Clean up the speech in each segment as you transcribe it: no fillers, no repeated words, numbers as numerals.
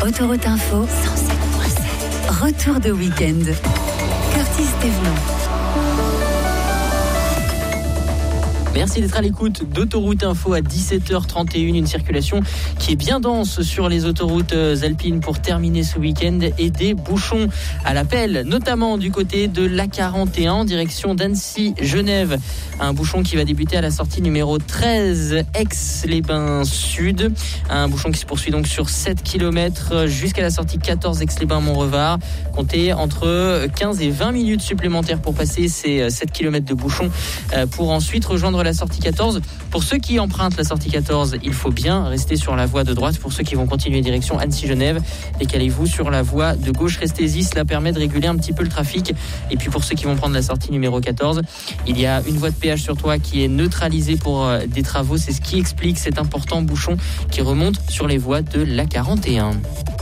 Autoroute Info 107.7. Retour de week-end. Curtis Thévenot. Merci d'être à l'écoute d'Autoroute Info à 17h31, une circulation qui est bien dense sur les autoroutes alpines pour terminer ce week-end et des bouchons à l'appel, notamment du côté de l'A41 en direction d'Annecy-Genève. Un bouchon qui va débuter à la sortie numéro 13 Aix-les-Bains Sud. Un bouchon qui se poursuit donc sur 7 km jusqu'à la sortie 14 Aix-les-Bains-Montrevard. Comptez entre 15 et 20 minutes supplémentaires pour passer ces 7 km de bouchon pour ensuite rejoindre la sortie 14. Pour ceux qui empruntent la sortie 14, il faut bien rester sur la voie de droite. Pour ceux qui vont continuer direction Annecy-Genève, décalez-vous sur la voie de gauche. Restez-y, cela permet de réguler un petit peu le trafic. Et puis pour ceux qui vont prendre la sortie numéro 14, il y a une voie de péage sur Troyes qui est neutralisée pour des travaux. C'est ce qui explique cet important bouchon qui remonte sur les voies de l'A41.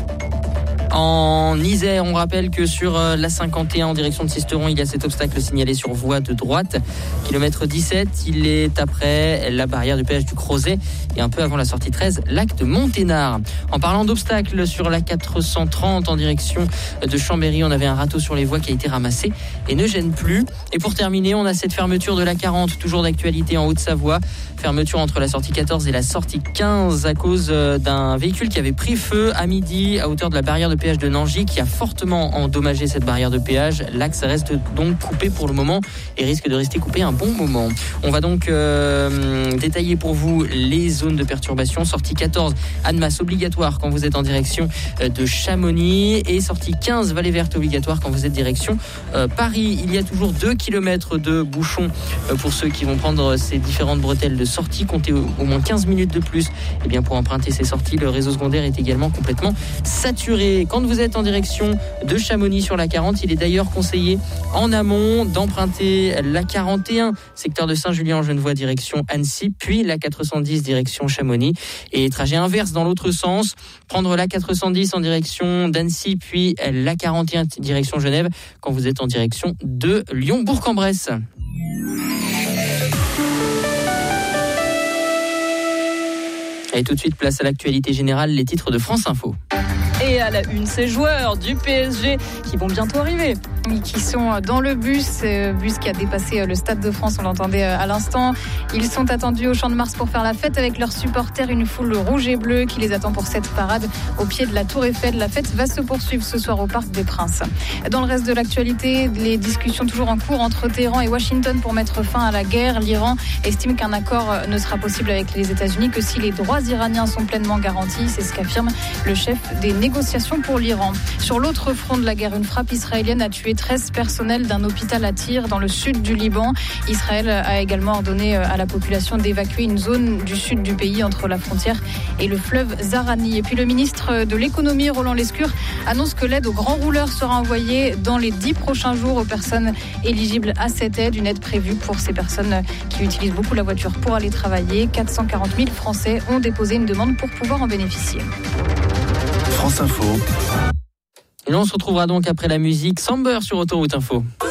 En Isère, on rappelle que sur la 51 en direction de Sisteron, il y a cet obstacle signalé sur voie de droite. Kilomètre 17, il est après la barrière du péage du Crozet et un peu avant la sortie 13, lac de Monténard. En parlant d'obstacles sur la 430 en direction de Chambéry, on avait un râteau sur les voies qui a été ramassé et ne gêne plus. Et pour terminer, on a cette fermeture de la 40, toujours d'actualité en Haute-Savoie. Fermeture entre la sortie 14 et la sortie 15 à cause d'un véhicule qui avait pris feu à midi à hauteur de la barrière de péage de Nangy qui a fortement endommagé cette barrière de péage. L'axe reste donc coupé pour le moment et risque de rester coupé un bon moment. On va donc détailler pour vous les zones de perturbation. Sortie 14, Annemasse obligatoire quand vous êtes en direction de Chamonix et sortie 15, Vallée Verte obligatoire quand vous êtes direction Paris. Il y a toujours 2 km de bouchons pour ceux qui vont prendre ces différentes bretelles de sortie. Comptez au moins 15 minutes de plus pour emprunter ces sorties. Le réseau secondaire est également complètement saturé. Quand vous êtes en direction de Chamonix sur la 40, il est d'ailleurs conseillé en amont d'emprunter la 41, secteur de Saint-Julien-en-Genevois direction Annecy, puis la 410 direction Chamonix. Et trajet inverse dans l'autre sens, prendre la 410 en direction d'Annecy, puis la 41 direction Genève quand vous êtes en direction de Lyon-Bourg-en-Bresse. Et tout de suite, place à l'actualité générale, les titres de France Info. Et à la une, ces joueurs du PSG qui vont bientôt arriver. Qui sont dans le bus qui a dépassé le Stade de France, on l'entendait à l'instant. Ils sont attendus au Champ de Mars pour faire la fête avec leurs supporters, une foule rouge et bleue qui les attend pour cette parade au pied de la Tour Eiffel. La fête va se poursuivre ce soir au Parc des Princes. Dans le reste de l'actualité, les discussions toujours en cours entre Téhéran et Washington pour mettre fin à la guerre. L'Iran estime qu'un accord ne sera possible avec les États-Unis que si les droits iraniens sont pleinement garantis. C'est ce qu'affirme le chef des négociations pour l'Iran. Sur l'autre front de la guerre, une frappe israélienne a tué 13 personnels d'un hôpital à Tyr dans le sud du Liban. Israël a également ordonné à la population d'évacuer une zone du sud du pays entre la frontière et le fleuve Zarani. Et puis le ministre de l'économie, Roland Lescure, annonce que l'aide aux grands rouleurs sera envoyée dans les 10 prochains jours aux personnes éligibles à cette aide. Une aide prévue pour ces personnes qui utilisent beaucoup la voiture pour aller travailler. 440 000 Français ont déposé une demande pour pouvoir en bénéficier. France Info. Et on se retrouvera donc après la musique Samber sur Autoroute Info.